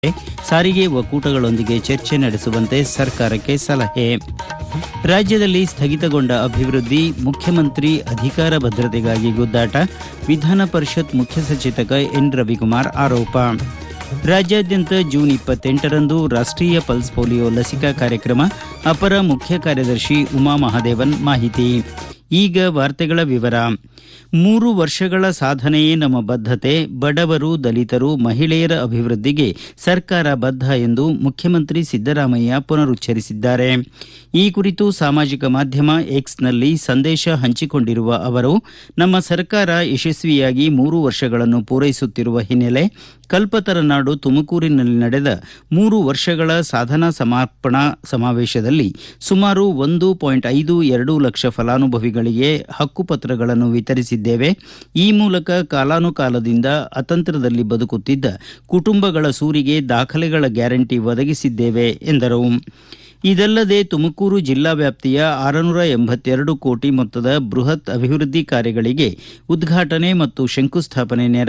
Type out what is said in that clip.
ಸಾರಿಗೆ ಒಕ್ಕೂಟಗಳೊಂದಿಗೆ ಚರ್ಚೆ ನಡೆಸುವಂತೆ ಸರ್ಕಾರಕ್ಕೆ ಸಲಹೆ. ರಾಜ್ಯದಲ್ಲಿ ಸ್ಥಗಿತಗೊಂಡ ಅಭಿವೃದ್ಧಿ, ಮುಖ್ಯಮಂತ್ರಿ ಅಧಿಕಾರ ಭದ್ರತೆಗಾಗಿ ಗುದ್ದಾಟ, ವಿಧಾನ ಪರಿಷತ್ ಮುಖ್ಯ ಸಚೇತಕ ಎನ್ ರವಿಕುಮಾರ್ ಆರೋಪ. ರಾಜ್ಯಾದ್ಯಂತ ಜೂನ್ 28ರಂದು ರಾಷ್ಟ್ರೀಯ ಪಲ್ಸ್ ಪೋಲಿಯೋ ಲಸಿಕಾ ಕಾರ್ಯಕ್ರಮ. ಅಪರ ಮುಖ್ಯ ಕಾರ್ಯದರ್ಶಿ ಉಮಾ ಮಹಾದೇವನ್ ಮಾಹಿತಿ. ಈಗ ವಾರ್ತೆಗಳ ವಿವರ. 3 ವರ್ಷಗಳ ಸಾಧನೆಯೇ ನಮ್ಮ ಬದ್ಧತೆ. ಬಡವರು, ದಲಿತರು, ಮಹಿಳೆಯರ ಅಭಿವೃದ್ಧಿಗೆ ಸರ್ಕಾರ ಬದ್ಧ ಎಂದು ಮುಖ್ಯಮಂತ್ರಿ ಸಿದ್ದರಾಮಯ್ಯ ಪುನರುಚ್ಚರಿಸಿದ್ದಾರೆ. ಈ ಕುರಿತು ಸಾಮಾಜಿಕ ಮಾಧ್ಯಮ ಎಕ್ಸ್ನಲ್ಲಿ ಸಂದೇಶ ಹಂಚಿಕೊಂಡಿರುವ ಅವರು, ನಮ್ಮ ಸರ್ಕಾರ ಯಶಸ್ವಿಯಾಗಿ 3 ವರ್ಷಗಳನ್ನು ಪೂರೈಸುತ್ತಿರುವ ಹಿನ್ನೆಲೆ ಕಲ್ಪತರನಾಡು ತುಮಕೂರಿನಲ್ಲಿ ನಡೆದ 3 ವರ್ಷಗಳ ಸಾಧನಾ ಸಮರ್ಪಣಾ ಸಮಾವೇಶದಲ್ಲಿ ಸುಮಾರು 1.52 ಲಕ್ಷ ಫಲಾನುಭವಿಗಳಿಗೆ ಹಕ್ಕುಪತ್ರಗಳನ್ನು ವಿತರಿಸಿದ್ದೇವೆ. ಈ ಮೂಲಕ ಕಾಲಾನುಕಾಲದಿಂದ ಅತಂತ್ರದಲ್ಲಿ ಬದುಕುತ್ತಿದ್ದ ಕುಟುಂಬಗಳ ಸೂರಿಗೆ ದಾಖಲೆಗಳ ಗ್ಯಾರಂಟಿ ಒದಗಿಸಿದ್ದೇವೆ ಎಂದರು. ಇದಲ್ಲದೆ ತುಮಕೂರು ಜಿಲ್ಲಾ ವ್ಯಾಪ್ತಿಯ 682 ಕೋಟಿ ಮೊತ್ತದ ಬೃಹತ್ ಅಭಿವೃದ್ಧಿ ಕಾರ್ಯಗಳಿಗೆ ಉದ್ಘಾಟನೆ ಮತ್ತು ಶಂಕುಸ್ಥಾಪನೆ ನೆರವೇರಿಸಿದ್ದಾರೆ.